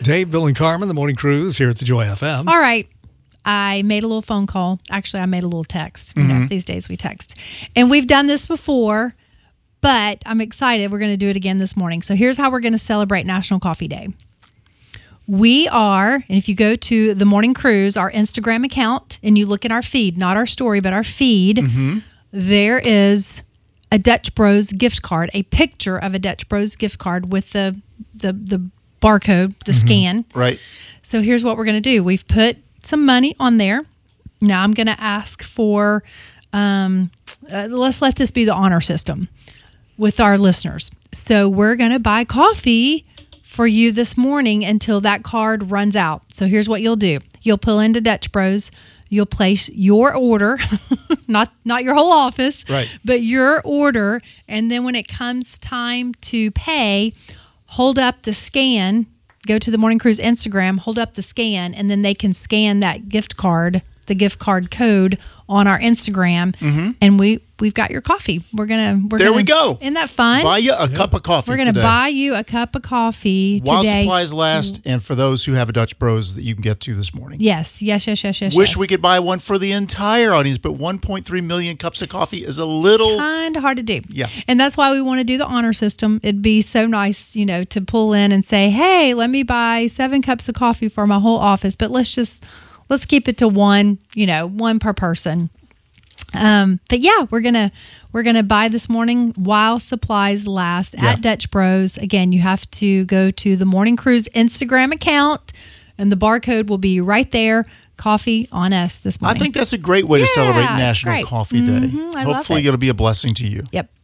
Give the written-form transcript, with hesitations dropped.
Dave, Bill, and Carmen, the Morning Cruise here at the Joy FM. All right. I made a little phone call. Actually, I made a little text. You know, these days we text. And we've done this before, but I'm excited. We're going to do it again this morning. So here's how we're going to celebrate National Coffee Day. We are, and if you go to the Morning Cruise, our Instagram account, and you look at our feed, not our story, but our feed, there is a Dutch Bros gift card, a picture of a Dutch Bros gift card with the barcode, the scan. Right. So here's what we're going to do. We've put some money on there. Now I'm going to ask for, let's let this be the honor system with our listeners. So we're going to buy coffee for you this morning until that card runs out. So here's what you'll do. You'll pull into Dutch Bros. You'll place your order, not your whole office, right, but your order. And then when it comes time to pay, hold up the scan, go to the Morning Cruise Instagram, hold up the scan, and then they can scan that gift card, the gift card code on our Instagram, and we've got your coffee. We're there we go. Isn't that fun? Buy you a cup of coffee. We're going to buy you a cup of coffee while today. supplies last, and for those who have a Dutch Bros that you can get to this morning. Yes. Wish we could buy one for the entire audience, but 1.3 million cups of coffee is a little kind of hard to do. Yeah. And that's why we want to do the honor system. It'd be so nice, to pull in and say, hey, let me buy 7 cups of coffee for my whole office, but let's keep it to one per person. But yeah, we're gonna buy this morning while supplies last at Dutch Bros. Again, you have to go to the Morning Cruise Instagram account, and the barcode will be right there. Coffee on us this morning. I think that's a great way to celebrate National great. Coffee Day. I love Hopefully, it. it'll be a blessing to you. Yep.